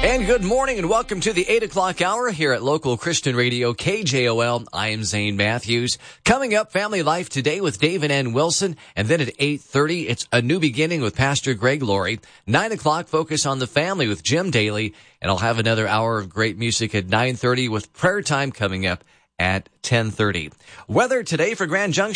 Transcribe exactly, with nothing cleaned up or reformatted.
And good morning and welcome to the eight o'clock hour here at Local Christian Radio, K J O L. I am Zane Matthews. Coming up, Family Life Today with Dave and Ann Wilson. And then at eight thirty, it's A New Beginning with Pastor Greg Laurie. nine o'clock, Focus on the Family with Jim Daly. And I'll have another hour of great music at nine thirty with prayer time coming up at ten thirty. Weather today for Grand Junction.